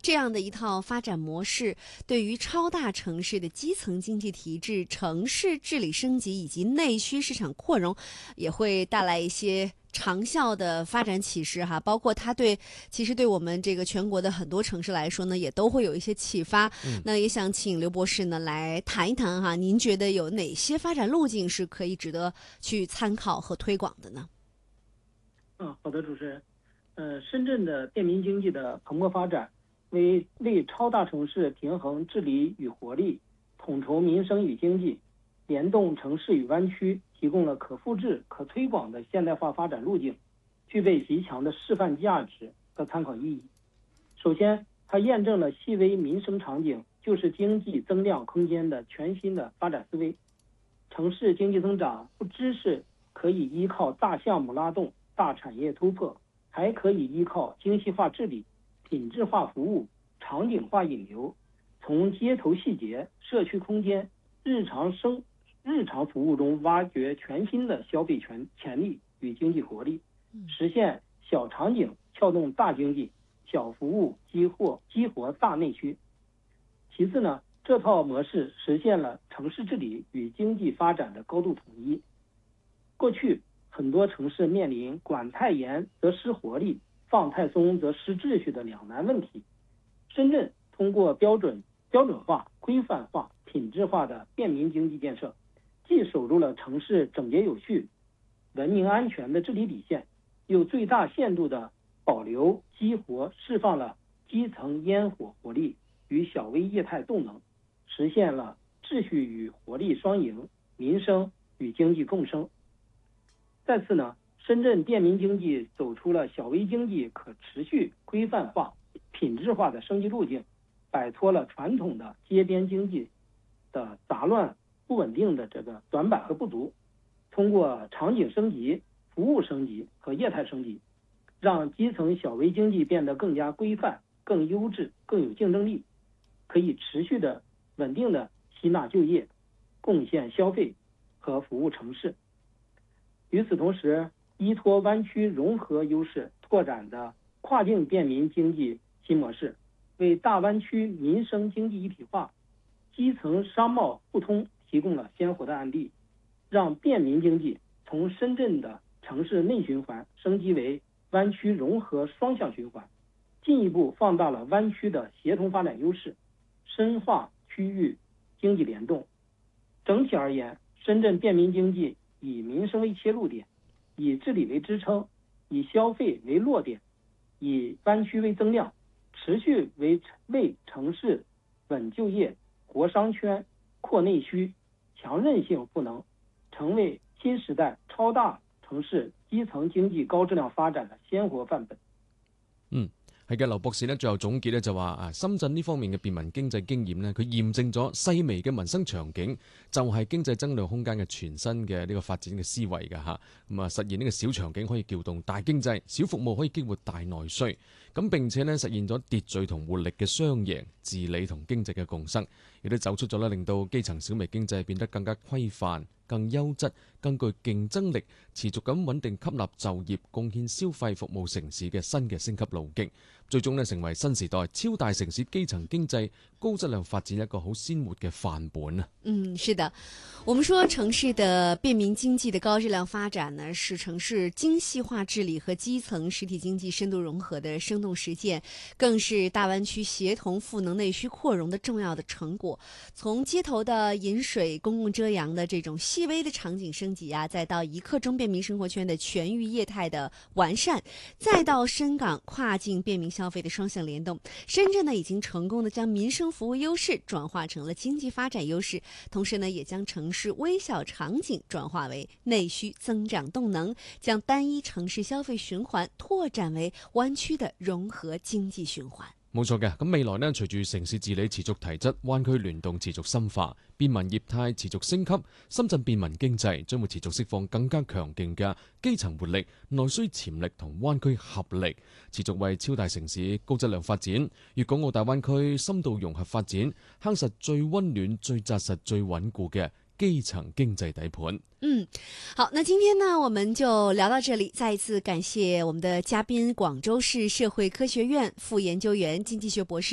这样的一套发展模式，对于超大城市的基层经济体制、城市治理升级以及内需市场扩容，也会带来一些长效的发展启示哈，包括它其实对我们这个全国的很多城市来说呢，也都会有一些启发。那也想请刘博士呢来谈一谈哈，您觉得有哪些发展路径是可以值得去参考和推广的呢？ 好的，主持人。深圳的便民经济的蓬勃发展，为超大城市平衡治理与活力、统筹民生与经济、联动城市与湾区提供了可复制、可推广的现代化发展路径，具备极强的示范价值和参考意义。首先，它验证了细微民生场景就是经济增量空间的全新的发展思维。城市经济增长不只是可以依靠大项目拉动、大产业突破，还可以依靠精细化治理、品质化服务、场景化引流，从街头细节、社区空间、日常服务中挖掘全新的消费潜力与经济活力，实现小场景撬动大经济、小服务激活大内需。其次呢，这套模式实现了城市治理与经济发展的高度统一。过去很多城市面临管太严则失活力，放太松则失秩序的两难问题。深圳通过标准化、规范化、品质化的便民经济建设，既守住了城市整洁有序、文明安全的治理底线，又最大限度的保留、激活、释放了基层烟火活力与小微业态动能，实现了秩序与活力双赢，民生与经济共生。再次呢，深圳便民经济走出了小微经济可持续规范化、品质化的升级路径，摆脱了传统的街边经济的杂乱不稳定的这个短板和不足，通过场景升级、服务升级和业态升级，让基层小微经济变得更加规范、更优质、更有竞争力，可以持续的稳定的吸纳就业，贡献消费和服务城市。与此同时，依托湾区融合优势拓展的跨境便民经济新模式，为大湾区民生经济一体化、基层商贸互通提供了鲜活的案例，让便民经济从深圳的城市内循环升级为湾区融合双向循环，进一步放大了湾区的协同发展优势，深化区域经济联动。整体而言，深圳便民经济以民生为切入点，以治理为支撑，以消费为落点，以湾区为增量，持续为城市稳就业、活商圈、扩内需、强韧性赋能，成为新时代超大城市基層經濟高質量發展嘅鮮活範本。 係嘅，劉博士呢最後總結呢就話深圳呢方面嘅便民經濟經驗呢，佢驗證咗細微嘅民生場景就係經濟增量空間嘅全新嘅呢個發展嘅思維嘅嚇，實現呢個小場景可以撬動大經濟，小服務可以激活大內需，咁並且呢實現咗秩序同活力嘅雙贏，治理同經濟嘅共生，亦都走出咗令到基層小微經濟變得更加規範、更優質、更具競爭力，持續咁穩定吸納就業、貢獻消費服務城市嘅新嘅升級路徑，最終呢成為新時代超大城市基層經濟高質量發展一個好鮮活嘅範本啊！ 是的，我們說城市的便民經濟的高質量發展呢，是城市精細化治理和基層實體經濟深度融合的生動實踐，更是大灣區協同賦能內需擴容的重要的成果。從街頭的飲水、公共遮陽的這種細微的場景升級啊，再到一刻鐘便民生活圈的全域業態的完善，再到深港跨境便民消費的雙向聯動，深圳呢已經成功的將民生服務優勢轉化成了經濟發展優勢，同時呢也將城市微小場景轉化為內需增長動能，將單一城市消費循環拓展為灣區的融合經濟循環。 冇錯嘅，咁未來呢，隨住城市治理持續提質，灣區聯動持續深化，便民業態持續升級，深圳便民經濟將會持續釋放更加強勁嘅基層活力、內需潛力同灣區合力，持續為超大城市高質量發展、粵港澳大灣區深度融合發展夯實最溫暖、最紮實、最穩固嘅基層經濟底盤。 好，那今天呢我們就聊到這裡，再一次感謝我們的嘉賓，廣州市社會科學院副研究員、經濟學博士